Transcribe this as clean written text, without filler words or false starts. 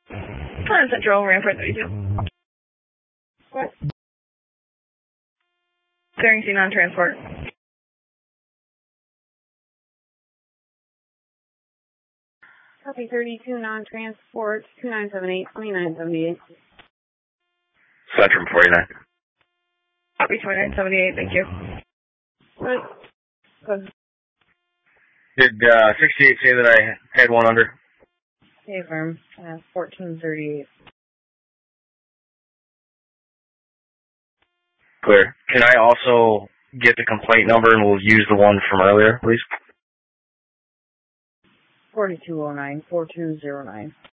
Central, Rampart 32. What? Clearing scene on transport. Copy 32, non-transport, 2978, 2978. Centrum 49. Copy 2978, thank you. What? Did 68 say that I had one under? Okay, firm. 1438. Clear. Can I also get the complaint number and we'll use the one from earlier, please? 4209, 4209.